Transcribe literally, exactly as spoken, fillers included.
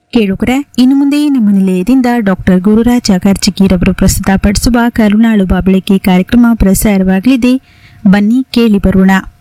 ಕೇಳುಗರೆ ಇನ್ನು ಮುಂದೆ ನಮ್ಮ ನಿಲಯದಿಂದ ಡಾಕ್ಟರ್ ಗುರುರಾಜ್ ಅಗರ್ಜಿಗಿರವರು ಪ್ರಸ್ತುತಪಡಿಸುವ ಕರುಣಾಳು ಬಾಬಳಿಕೆ ಕಾರ್ಯಕ್ರಮ ಪ್ರಸಾರವಾಗಲಿದೆ. ಬನ್ನಿ ಕೇಳಿ ಬರೋಣ.